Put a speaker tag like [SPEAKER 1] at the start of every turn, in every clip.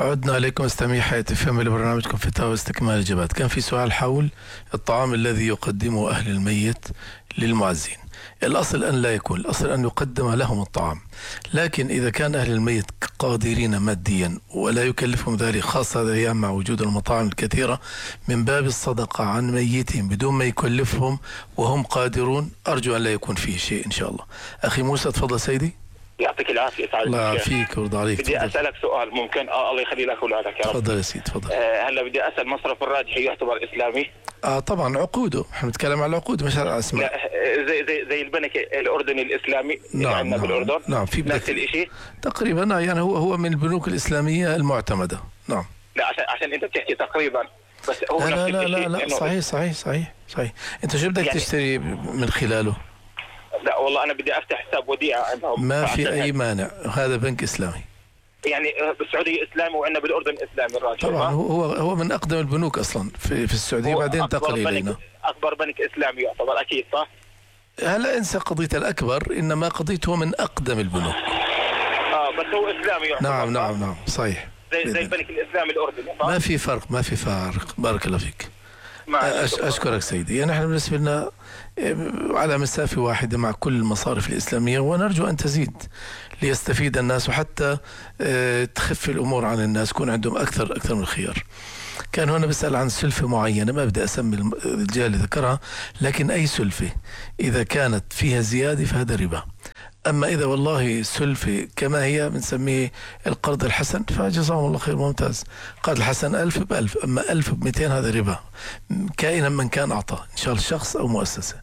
[SPEAKER 1] عدنا عليكم استمعي حياة فهم لبرنامجكم فتاوى واستكمال الإجابات. كان في سؤال حول الطعام الذي يقدمه أهل الميت للمعزين. الأصل أن لا يكون، الأصل أن يقدم لهم الطعام، لكن إذا كان أهل الميت قادرين ماديا ولا يكلفهم ذلك، خاصة هذه الأيام مع وجود المطاعم الكثيرة، من باب الصدقة عن ميتهم بدون ما يكلفهم وهم قادرون، أرجو أن لا يكون فيه شيء إن شاء الله. أخي موسى تفضل سيدي.
[SPEAKER 2] يعطيك العافية سعادة.
[SPEAKER 1] الله يعافيك ويرضى عليك.
[SPEAKER 2] بدي أسألك سؤال ممكن؟ الله يخلي لك أولادك يا رب.
[SPEAKER 1] تفضل يا سيدي تفضل.
[SPEAKER 2] هلا بدي أسأل، مصرف الراجحي يعتبر إسلامي؟
[SPEAKER 1] طبعا عقوده، احنا بنتكلم عن العقود مش على الأسماء.
[SPEAKER 2] لا زي البنك الأردني الإسلامي اللي
[SPEAKER 1] نعم
[SPEAKER 2] عندنا بالأردن.
[SPEAKER 1] نعم في
[SPEAKER 2] نفس الشيء
[SPEAKER 1] تقريبا، يعني هو من البنوك الإسلامية المعتمدة. نعم.
[SPEAKER 2] لا عشان أنت بتحكي تقريبا، بس هو
[SPEAKER 1] لا
[SPEAKER 2] نفس
[SPEAKER 1] لا
[SPEAKER 2] الشيء.
[SPEAKER 1] لا لا صحيح. انت شو بدك يعني تشتري من خلاله؟
[SPEAKER 2] لا والله أنا بدي أفتح حساب وديعة عندهم.
[SPEAKER 1] ما في أي مانع، هذا بنك إسلامي.
[SPEAKER 2] يعني بالسعودية إسلامي وعندنا بالأردن إسلامي الراجحي.
[SPEAKER 1] طبعا هو من أقدم البنوك أصلا في السعودية، بعدين انتقل إلينا.
[SPEAKER 2] أكبر بنك إسلامي يعتبر أكيد صح؟
[SPEAKER 1] هلا انسى قضية الأكبر، إنما قضيته من أقدم البنوك.
[SPEAKER 2] بس هو إسلامي يعتبر.
[SPEAKER 1] نعم صحيح.
[SPEAKER 2] زي البنك الإسلامي الأردني صح؟
[SPEAKER 1] ما في فرق. بارك الله فيك. أشكرك سيدي. يعني نحن بالنسبة لنا على مسافة واحدة مع كل المصارف الإسلامية، ونرجو أن تزيد ليستفيد الناس، وحتى تخف الأمور عن الناس، يكون عندهم أكثر من الخيار. كان هنا بسأل عن سلفة معينة، ما بدي أسمي الجهة اللي ذكرها، لكن أي سلفة إذا كانت فيها زيادة فهذا ربا. أما إذا والله سلفة كما هي بنسميه القرض الحسن، فجزاهم الله خير ممتاز. قرض الحسن 1000 ب1000، أما 1000 ب200 هذا ربا، كائنا من كان أعطى، إن شاء الله شخص أو مؤسسة.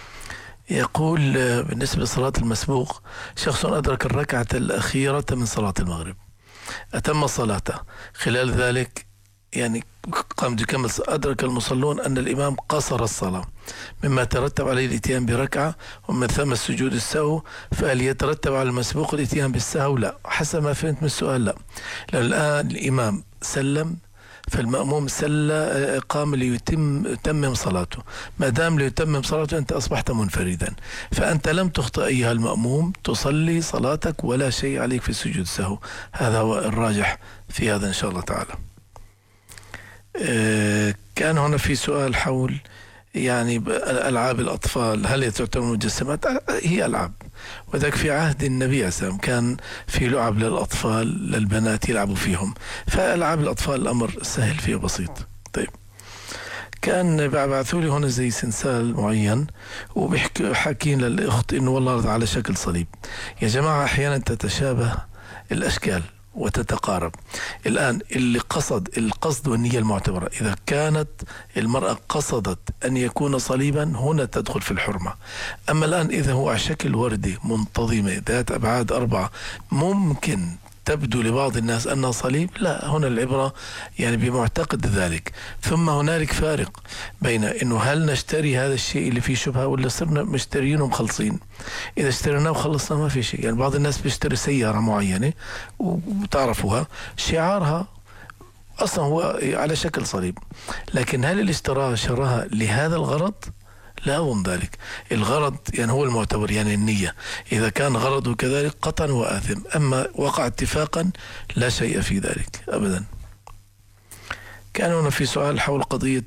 [SPEAKER 1] يقول بالنسبة لصلاة المسبوق، شخص أدرك الركعة الأخيرة من صلاة المغرب، أتم صلاته، خلال ذلك يعني قام يكمل، أدرك المصلون أن الإمام قصر الصلاة، مما ترتب عليه الاتيان بركعة ومن ثم السجود السهو، فهل يترتب على المسبوق الاتيان بالسهو؟ لا، حسب ما فهمت من السؤال لا، لأن الآن الإمام سلم، فالمأموم قام ليتمم صلاته. ما دام ليتمم صلاته أنت أصبحت منفردا، فأنت لم تخطئ أيها المأموم، تصلي صلاتك ولا شيء عليك في السجود السهو. هذا هو الراجح في هذا إن شاء الله تعالى. كان هنا في سؤال حول يعني ألعاب الأطفال، هل تعتبر مجسمات؟ هي ألعاب، وذلك في عهد النبي عليه السلام كان في لعب للأطفال للبنات يلعبوا فيهم، فألعاب الأطفال الأمر سهل فيه بسيط. طيب، كان بعثوا لي هنا زي سنسال معين، وبيحكوا حاكين للأخت إنه والله على شكل صليب. يا جماعة أحيانا تتشابه الأشكال وتتقارب. الآن القصد والنية المعتبرة، إذا كانت المرأة قصدت أن يكون صليبا هنا تدخل في الحرمة. أما الآن إذا هو على شكل وردة منتظمة ذات أبعاد 4 ممكن تبدو لبعض الناس أنها صليب، لا، هنا العبرة يعني بمعتقد ذلك. ثم هنالك فارق بين أنه هل نشتري هذا الشيء اللي فيه شبهة ولا صرنا مشترينه ومخلصين. إذا اشتريناه وخلصنا ما في شيء. يعني بعض الناس بيشتري سيارة معينة وتعرفوها شعارها أصلا هو على شكل صليب، لكن هل اللي شراها لهذا الغرض؟ لا أظن ذلك. الغرض يعني هو المعتبر، يعني النية، إذا كان غرضه كذلك قطعا وآثم، أما وقع اتفاقا لا شيء في ذلك أبدا. كان هنا في سؤال حول قضية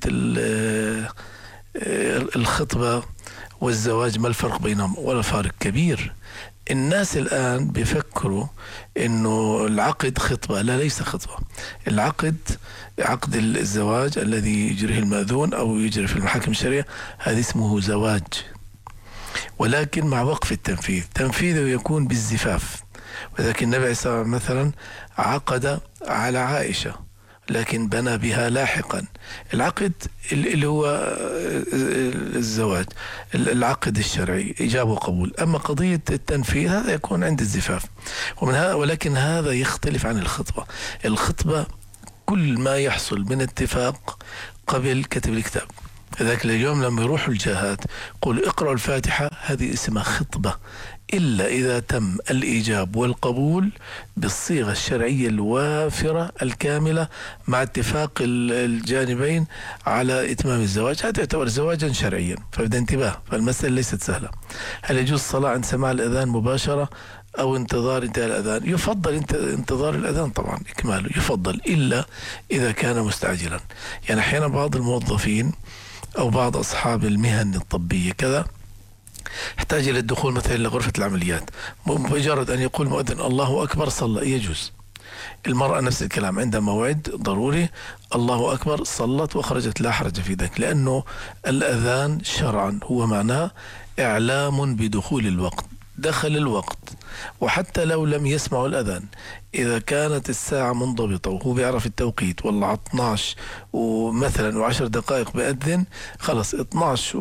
[SPEAKER 1] الخطبة والزواج، ما الفرق بينهم؟ ولا فارق كبير. الناس الآن بيفكروا إنه العقد خطبة، لا، ليس خطبة. العقد عقد الزواج الذي يجريه المأذون أو يجري في المحاكم الشرعية، هذا اسمه زواج، ولكن مع وقف التنفيذ. تنفيذه يكون بالزفاف، ولكن النبي عليه الصلاة والسلام مثلا عقد على عائشة لكن بنى بها لاحقا. العقد اللي هو الزواج، العقد الشرعي إيجاب وقبول. أما قضية التنفيذ هذا يكون عند الزفاف، ولكن هذا يختلف عن الخطبة. الخطبة كل ما يحصل من اتفاق قبل كتب الكتاب. ذاك اليوم لما يروحوا الجهات قول اقرأوا الفاتحة، هذه اسمها خطبة، إلا إذا تم الإيجاب والقبول بالصيغة الشرعية الوافرة الكاملة مع اتفاق الجانبين على إتمام الزواج. هذا يعتبر زواجا شرعيا، فبدأ انتباه، فالمسألة ليست سهلة. هل يجوز الصلاة عند سماع الأذان مباشرة أو انتظار انتهاء الأذان، يفضل انتظار الأذان طبعا إكماله يفضل، إلا إذا كان مستعجلا. يعني أحيانا بعض الموظفين أو بعض أصحاب المهن الطبية كذا يحتاج إلى الدخول مثلا إلى غرفة العمليات، مجرد أن يقول مؤذن الله أكبر صلى، يجوز. المرأة نفس الكلام، عندها موعد ضروري الله أكبر صلت وخرجت، لا حرج في ذلك، لأنه الأذان شرعا هو معناه إعلام بدخول الوقت، دخل الوقت. وحتى لو لم يسمعوا الأذان، إذا كانت الساعة منضبطة وهو بيعرف التوقيت، والله على 12 ومثلا و10 دقائق بأذن، خلص 12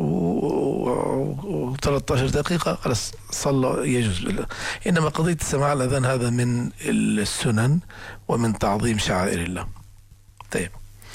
[SPEAKER 1] و13 دقيقة خلص صلى، يجوز. إنما قضية سماع الأذان هذا من السنن ومن تعظيم شعائر الله. طيب،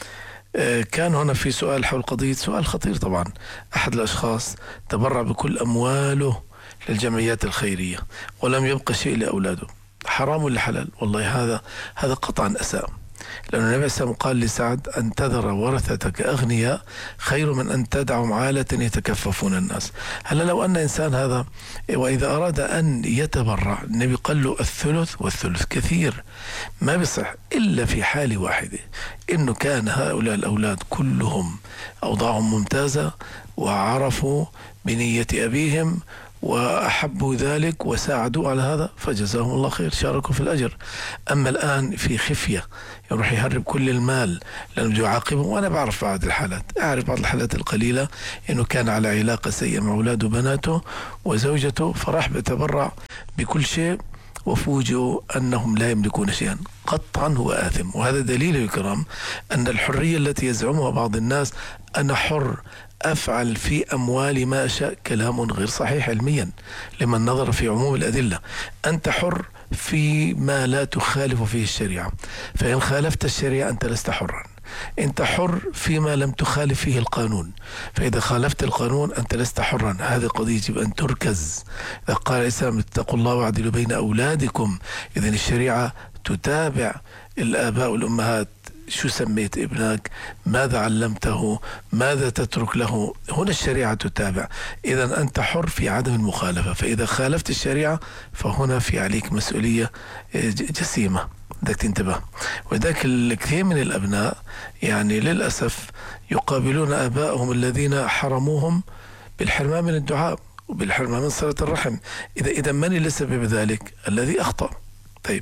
[SPEAKER 1] كان هنا في سؤال حول قضية، سؤال خطير طبعا. أحد الأشخاص تبرع بكل أمواله للجمعيات الخيرية ولم يبقى شيء لأولاده، حرام ولا حلال؟ والله هذا قطعا أساء، لأن النبي عليه الصلاة والسلام قال لسعد: أن تذر ورثتك أغنياء خير من أن تدعهم عالة يتكففون الناس. هلا لو أن إنسان هذا وإذا أراد أن يتبرع، النبي قال له الثلث، والثلث كثير، ما بيصح إلا في حال واحدة، إنه كان هؤلاء الأولاد كلهم أوضاعهم ممتازة وعرفوا بنية أبيهم وأحبوا ذلك وساعدوا على هذا، فجزاهم الله خير، شاركوا في الأجر. أما الآن في خفية يروح يهرب كل المال لأنه بده يعاقبهم، وأنا بعرف بعض الحالات، أعرف بعض الحالات القليلة إنه كان على علاقة سيئة مع أولاده وبناته وزوجته، فراح بيتبرع بكل شيء وفوجئوا أنهم لا يملكون شيئا، قطعا هو آثم. وهذا دليل يا كرام أن الحرية التي يزعمها بعض الناس، أنا حر أفعل في أموالي ما أشاء، كلام غير صحيح علميا لمن نظر في عموم الأدلة. أنت حر في ما لا تخالف فيه الشريعة، فإن خالفت الشريعة أنت لست حرا. أنت حر فيما لم تخالف فيه القانون، فإذا خالفت القانون أنت لست حرا. هذه قضية يجب أن تركز. إذا قال الإسلام: اتقوا الله واعدلوا بين أولادكم، إذن الشريعة تتابع الآباء والأمهات. شو سميت ابنك؟ ماذا علمته؟ ماذا تترك له؟ هنا الشريعة تتابع. إذا أنت حر في عدم المخالفة، فإذا خالفت الشريعة فهنا في عليك مسؤولية جسيمة، بدك تنتبه. وذاك الكثير من الأبناء يعني للأسف يقابلون آبائهم الذين حرموهم بالحرمان من الدعاء وبالحرمان من صلة الرحم. إذا من اللي سبب ذلك؟ الذي أخطأ. طيب،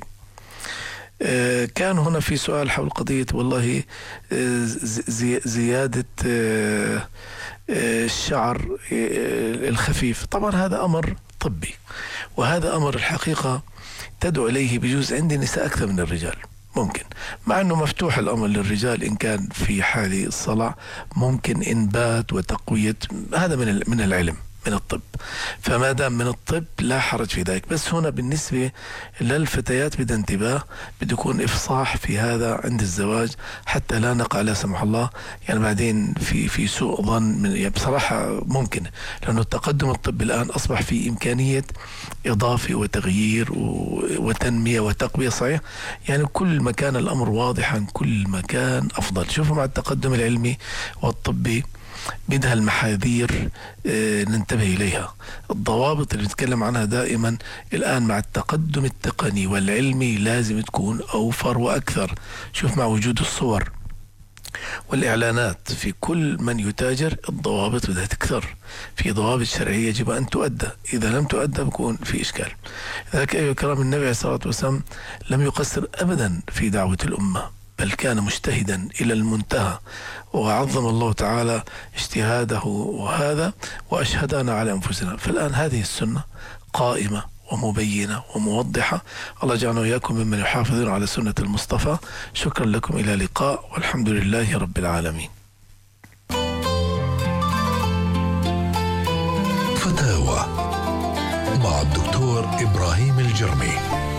[SPEAKER 1] كان هنا في سؤال حول قضية والله زيادة الشعر الخفيف. طبعا هذا أمر طبي، وهذا أمر الحقيقة تدعو إليه بجوز عند النساء أكثر من الرجال، ممكن، مع أنه مفتوح الأمر للرجال إن كان في حال الصلع، ممكن إنبات وتقوية، هذا من العلم من الطب، فما دام من الطب لا حرج في ذلك. بس هنا بالنسبة للفتيات بدها انتباه، بده يكون إفصاح في هذا عند الزواج حتى لا نقع لا سمح الله يعني بعدين في سوء ظن من، يعني بصراحة ممكن، لأنه التقدم الطبي الآن أصبح في إمكانية إضافة وتغيير وتنمية وتقوية. صحيح، يعني كل ما كان الأمر واضحا كل ما كان أفضل. شوفوا مع التقدم العلمي والطبي بدها المحاذير ننتبه إليها، الضوابط اللي نتكلم عنها دائما الآن مع التقدم التقني والعلمي لازم تكون أوفر وأكثر. شوف مع وجود الصور والإعلانات في كل من يتاجر، الضوابط بدها تكثر، في ضوابط شرعية يجب أن تؤدى، إذا لم تؤدى بكون في إشكال. لذلك أيها الكرام، النبي عليه الصلاة والسلام لم يقصر أبدا في دعوة الأمة، بل كان مجتهدا إلى المنتهى، وعظم الله تعالى اجتهاده وهذا، وأشهدنا على أنفسنا. فالآن هذه السنة قائمة ومبينة وموضحة. الله جعلنا وإياكم ممن يحافظون على سنة المصطفى. شكرا لكم، إلى اللقاء، والحمد لله رب العالمين.
[SPEAKER 3] فتاوى مع الدكتور إبراهيم الجرمي.